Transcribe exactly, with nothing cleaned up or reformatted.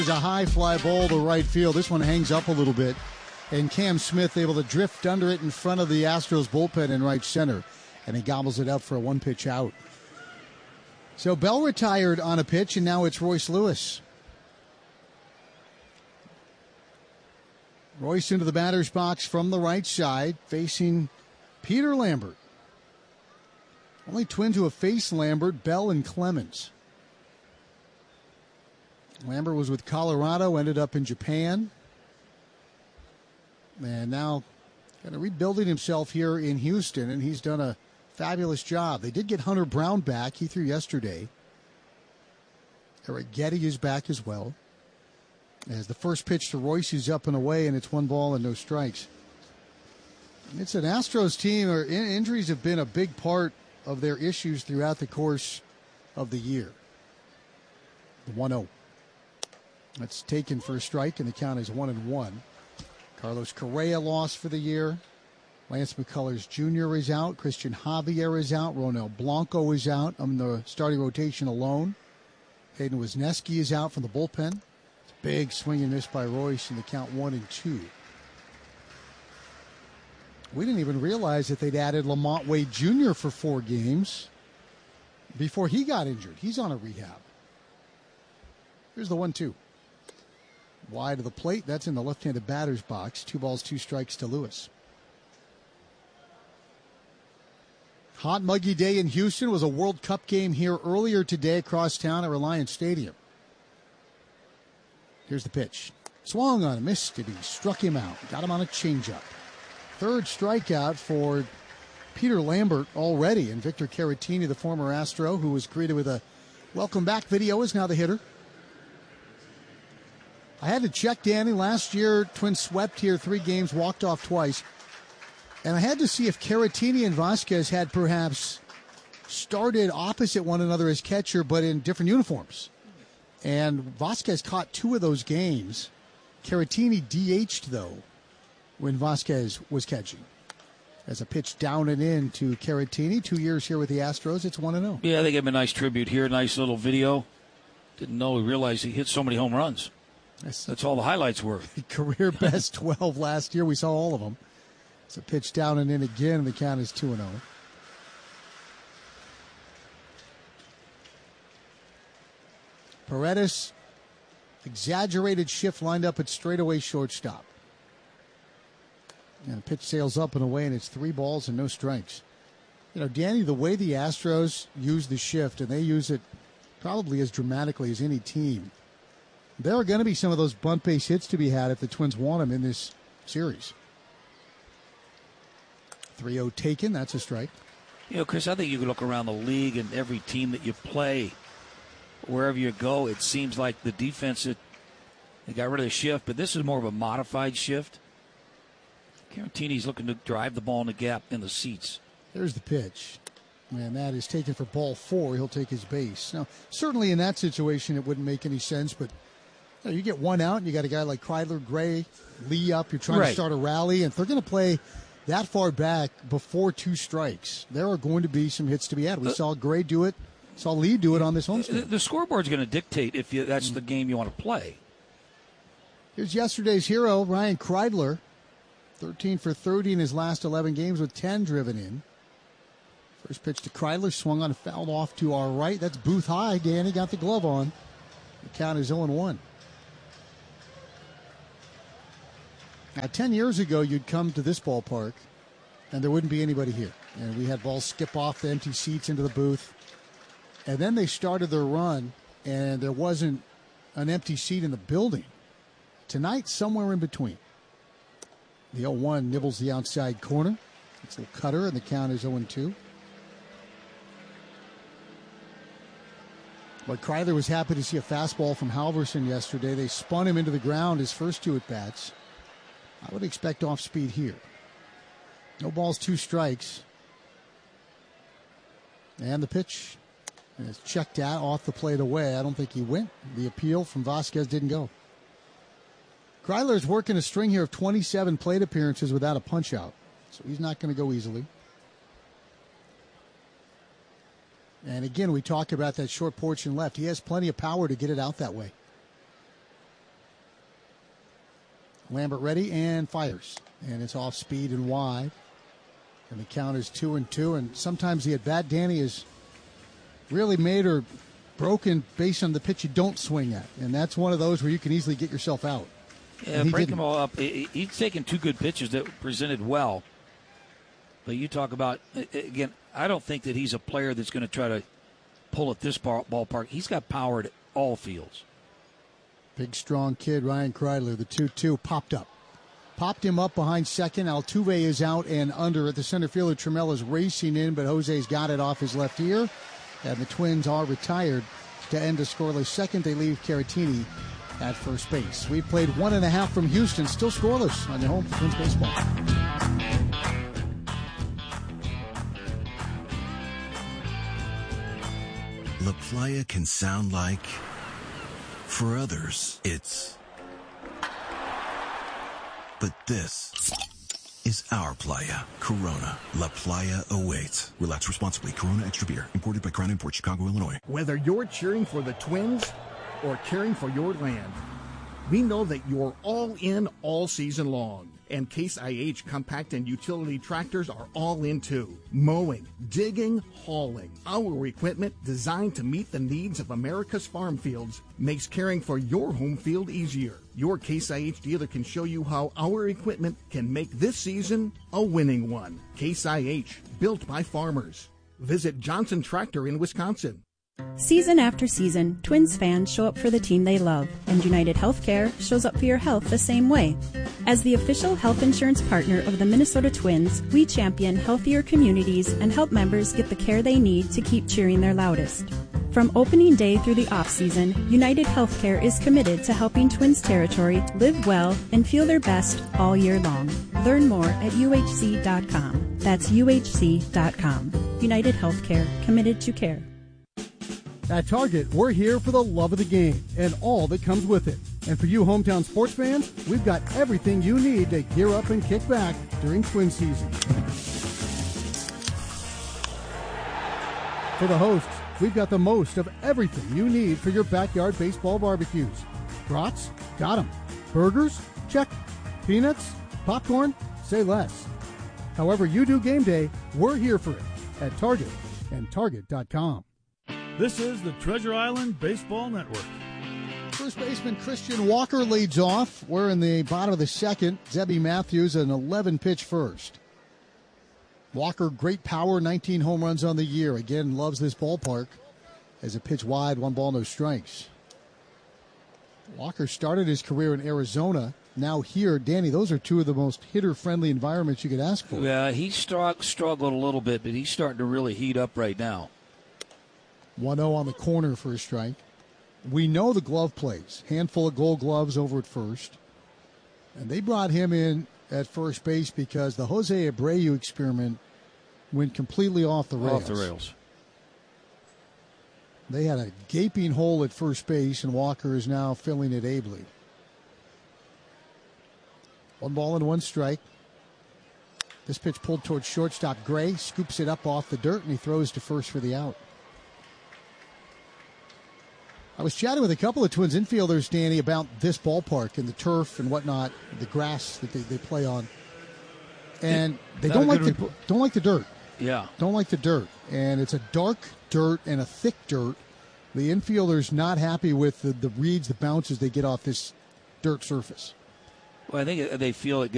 There's a high fly ball to right field. This one hangs up a little bit. And Cam Smith able to drift under it in front of the Astros bullpen in right center. And he gobbles it up for a one-pitch out. So Bell retired on a pitch, and now it's Royce Lewis. Royce into the batter's box from the right side, facing Peter Lambert. Only twins who have faced Lambert, Bell and Clemens. Lambert was with Colorado, ended up in Japan. And now kind of rebuilding himself here in Houston, and he's done a fabulous job. They did get Hunter Brown back. He threw yesterday. Eric Getty is back as well. As the first pitch to Royce is up and away, and it's one ball and no strikes. It's an Astros team, or in- injuries have been a big part of their issues throughout the course of the year. The one oh. That's taken for a strike, and the count is one and one. Carlos Correa lost for the year. Lance McCullers Junior is out. Christian Javier is out. Ronel Blanco is out on the starting rotation alone. Hayden Wesneski is out from the bullpen. Big swing and miss by Royce in the count one and two. We didn't even realize that they'd added Lamont Wade Junior for four games before he got injured. He's on a rehab. Here's the one two. Wide of the plate. That's in the left-handed batter's box. Two balls, two strikes to Lewis. Hot, muggy day in Houston. Was a World Cup game here earlier today across town at Reliance Stadium. Here's the pitch. Swung on, missed it. He struck him out. Got him on a changeup. Third strikeout for Peter Lambert already. And Victor Caratini, the former Astro, who was greeted with a welcome back video, is now the hitter. I had to check, Danny. Last year, Twins swept here three games, walked off twice. And I had to see if Caratini and Vasquez had perhaps started opposite one another as catcher, but in different uniforms. And Vasquez caught two of those games. Caratini D H'd, though, when Vasquez was catching. As a pitch down and in to Caratini. Two years here with the Astros. It's one and oh. Yeah, they gave him a nice tribute here. Nice little video. Didn't know, he realized he hit so many home runs. That's, That's all the highlights were. Career best twelve last year. We saw all of them. It's a pitch down and in again, and the count is two and oh. Paredes, exaggerated shift lined up at straightaway shortstop. And the pitch sails up and away, and it's three balls and no strikes. You know, Danny, the way the Astros use the shift, and they use it probably as dramatically as any team, there are going to be some of those bunt base hits to be had if the Twins want them in this series. three oh taken, that's a strike. You know, Chris, I think you can look around the league and every team that you play, wherever you go, it seems like the defense, it, they got rid of the shift, but this is more of a modified shift. Caratini's looking to drive the ball in the gap in the seats. There's the pitch. And that is taken for ball four. He'll take his base. Now, certainly in that situation, it wouldn't make any sense, but you know, you get one out, and you got a guy like Kreidler, Gray, Lee up. You're trying right. to start a rally, and if they're going to play that far back before two strikes, there are going to be some hits to be had. We uh, saw Gray do it. Saw Lee do it on this homestand. The, the scoreboard's going to dictate if you, that's mm-hmm. the game you want to play. Here's yesterday's hero, Ryan Kreidler. thirteen for thirty in his last eleven games with ten driven in. First pitch to Kreidler, swung on, fouled off to our right. That's Booth High. Danny got the glove on. The count is oh and one. Now, ten years ago, you'd come to this ballpark, and there wouldn't be anybody here. And we had balls skip off the empty seats into the booth. And then they started their run, and there wasn't an empty seat in the building. Tonight, somewhere in between. The oh one nibbles the outside corner. It's a little cutter, and the count is oh and two. But Kreidler was happy to see a fastball from Halverson yesterday. They spun him into the ground his first two at-bats. I would expect off speed here. No balls, two strikes. And the pitch is checked out off the plate away. I don't think he went. The appeal from Vasquez didn't go. Kreidler's working a string here of twenty-seven plate appearances without a punch-out. So he's not going to go easily. And again, we talk about that short porch and left. He has plenty of power to get it out that way. Lambert ready and fires. And it's off speed and wide. And the count is two and two. And sometimes the at-bat, Danny, is really made or broken based on the pitch you don't swing at. And that's one of those where you can easily get yourself out. Yeah, break them all up. He's taken two good pitches that presented well. But you talk about, again, I don't think that he's a player that's going to try to pull at this ballpark. He's got power at all fields. Big, strong kid, Ryan Kreidler, the two two, popped up. Popped him up behind second. Altuve is out and under at the center fielder. Tremella's racing in, but Jose's got it off his left ear. And the Twins are retired to end a scoreless second. They leave Caratini at first base. We played one and a half from Houston, still scoreless on your home for Twins baseball. La Playa can sound like, for others, it's. But this is our Playa. Corona. La Playa awaits. Relax responsibly. Corona Extra Beer. Imported by Crown Imports, Chicago, Illinois. Whether you're cheering for the Twins or caring for your land, we know that you're all in all season long. And Case I H compact and utility tractors are all in too. Mowing, digging, hauling. Our equipment, designed to meet the needs of America's farm fields, makes caring for your home field easier. Your Case I H dealer can show you how our equipment can make this season a winning one. Case I H, built by farmers. Visit Johnson Tractor in Wisconsin. Season after season, Twins fans show up for the team they love, and United Healthcare shows up for your health the same way. As the official health insurance partner of the Minnesota Twins, we champion healthier communities and help members get the care they need to keep cheering their loudest. From opening day through the off-season, United Healthcare is committed to helping Twins territory live well and feel their best all year long. Learn more at U H C dot com. That's U H C dot com. United Healthcare, committed to care. At Target, we're here for the love of the game and all that comes with it. And for you hometown sports fans, we've got everything you need to gear up and kick back during Twin season. For the hosts, we've got the most of everything you need for your backyard baseball barbecues. Brats? Got 'em. Burgers? Check. Peanuts? Popcorn? Say less. However you do game day, we're here for it at Target and Target dot com. This is the Treasure Island Baseball Network. First baseman Christian Walker leads off. We're in the bottom of the second. Zebby Matthews, an eleven-pitch first. Walker, great power, nineteen home runs on the year. Again, loves this ballpark as a pitch wide, one ball, no strikes. Walker started his career in Arizona. Now here, Danny, those are two of the most hitter-friendly environments you could ask for. Yeah, he struck, struggled a little bit, but he's starting to really heat up right now. one oh on the corner for a strike. We know the glove plays. Handful of gold gloves over at first. And they brought him in at first base because the Jose Abreu experiment went completely off the rails. Off the rails. They had a gaping hole at first base, and Walker is now filling it ably. One ball and one strike. This pitch pulled towards shortstop. Gray scoops it up off the dirt, and he throws to first for the out. I was chatting with a couple of Twins infielders, Danny, about this ballpark and the turf and whatnot, the grass that they, they play on. And they don't like the don't like the dirt. Yeah. Don't like the dirt. And it's a dark dirt and a thick dirt. The infielders not happy with the, the reads, the bounces they get off this dirt surface. Well, I think they feel it gets